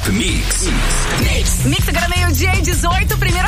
Top Mix. Mix agora meio-dia e 18, primeiro